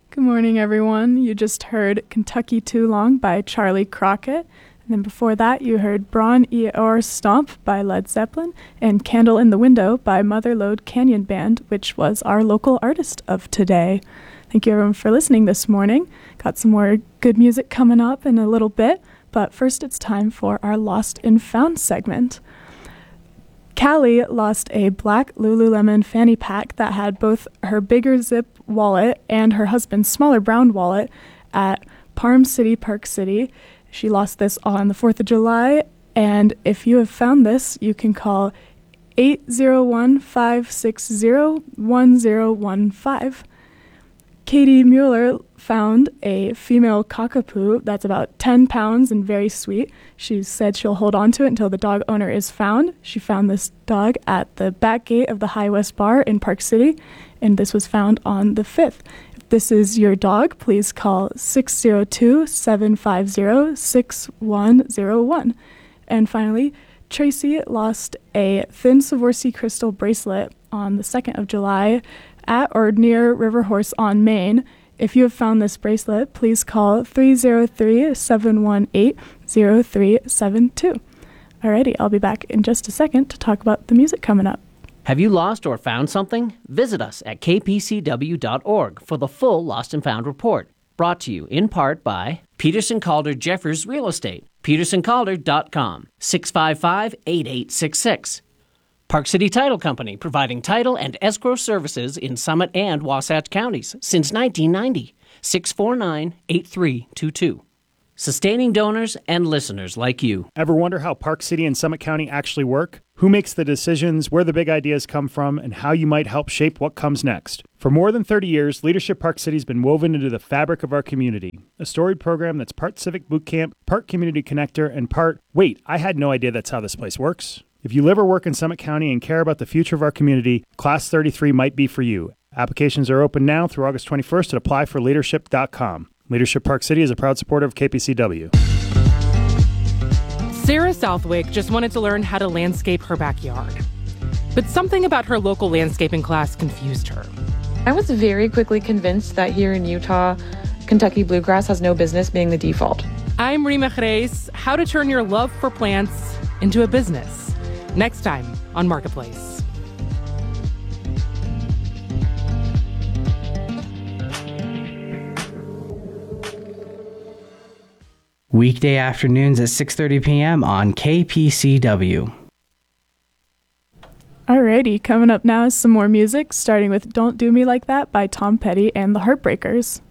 Good morning, everyone. You just heard Kentucky Too Long by Charlie Crockett. And then before that, you heard Braun Eeyore Stomp by Led Zeppelin and Candle in the Window by Mother Lode Canyon Band, which was our local artist of today. Thank you, everyone, for listening this morning. Got some more good music coming up in a little bit, but first it's time for our Lost and Found segment. Callie lost a black Lululemon fanny pack that had both her bigger zip wallet and her husband's smaller brown wallet at Park City, Park City. She lost this on the 4th of July, and if you have found this, you can call 801-560-1015. Katie Mueller found a female cockapoo that's about 10 pounds and very sweet. She said she'll hold on to it until the dog owner is found. She found this dog at the back gate of the High West Bar in Park City, and this was found on the 5th. If this is your dog, please call 602-750-6101. And finally, Tracy lost a thin Swarovski crystal bracelet on the 2nd of July at or near River Horse on Main. If you have found this bracelet, please call 303-718-0372. Alrighty, I'll be back in just a second to talk about the music coming up. Have you lost or found something? Visit us at kpcw.org for the full Lost and Found report. Brought to you in part by Peterson Calder Jeffers Real Estate, petersoncalder.com, 655-8866. Park City Title Company, providing title and escrow services in Summit and Wasatch counties since 1990. 649-8322. Sustaining donors and listeners like you. Ever wonder how Park City and Summit County actually work? Who makes the decisions, where the big ideas come from, and how you might help shape what comes next? For more than 30 years, Leadership Park City has been woven into the fabric of our community. A storied program that's part Civic Boot Camp, part Community Connector, and part, wait, I had no idea that's how this place works. If you live or work in Summit County and care about the future of our community, Class 33 might be for you. Applications are open now through August 21st at applyforleadership.com. Leadership Park City is a proud supporter of KPCW. Sarah Southwick just wanted to learn how to landscape her backyard. But something about her local landscaping class confused her. I was very quickly convinced that here in Utah, Kentucky bluegrass has no business being the default. I'm Rima Jerez, how to turn your love for plants into a business. Next time on Marketplace. Weekday afternoons at 6:30 p.m. on KPCW. Alrighty, coming up now is some more music, starting with Don't Do Me Like That by Tom Petty and the Heartbreakers.